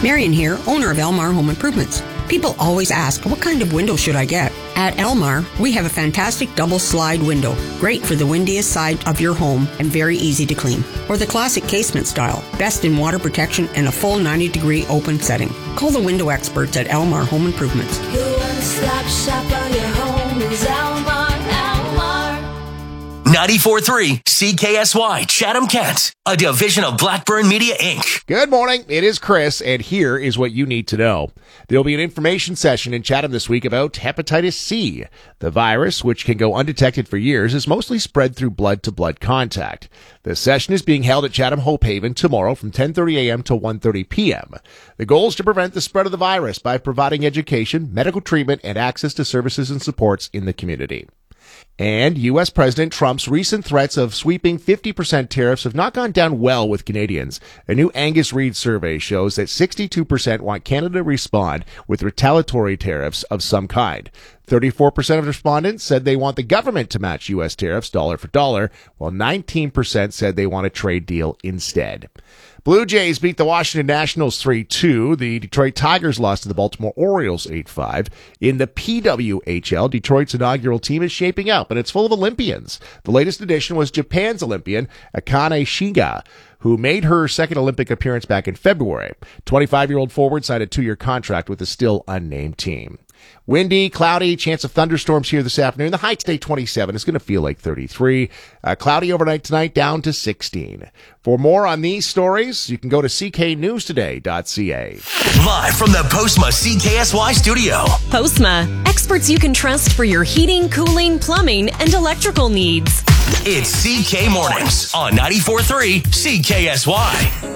Marion here, owner of Elmar Home Improvements. People always ask, what kind of window should I get? At Elmar, we have a fantastic double slide window, great for the windiest side of your home and very easy to clean. Or the classic casement style, best in water protection and a full 90-degree open setting. Call the window experts at Elmar Home Improvements. Your one-stop shop for your home is Elmar. 94.3 CKSY Chatham-Kent, a division of Blackburn Media, Inc. Good morning. It is Chris, and here is what you need to know. There will be an information session in Chatham this week about hepatitis C. The virus, which can go undetected for years, is mostly spread through blood-to-blood contact. The session is being held at Chatham Hope Haven tomorrow from 10:30 a.m. to 1:30 p.m. The goal is to prevent the spread of the virus by providing education, medical treatment, and access to services and supports in the community. And U.S. President Trump's recent threats of sweeping 50% tariffs have not gone down well with Canadians. A new Angus Reid survey shows that 62% want Canada to respond with retaliatory tariffs of some kind. 34% of respondents said they want the government to match U.S. tariffs dollar for dollar, while 19% said they want a trade deal instead. Blue Jays beat the Washington Nationals 3-2. The Detroit Tigers lost to the Baltimore Orioles 8-5. In the PWHL, Detroit's inaugural team is shaping up, and it's full of Olympians. The latest addition was Japan's Olympian, Akane Shiga, who made her second Olympic appearance back in February. 25-year-old forward signed a 2-year contract with the still unnamed team. Windy, cloudy, chance of thunderstorms here this afternoon. The high today 27. It's going to feel like 33. Cloudy overnight tonight, down to 16. For more on these stories, you can go to cknewstoday.ca. Live from the Postma CKSY studio. Postma, experts you can trust for your heating, cooling, plumbing, and electrical needs. It's CK Mornings on 94.3 CKSY.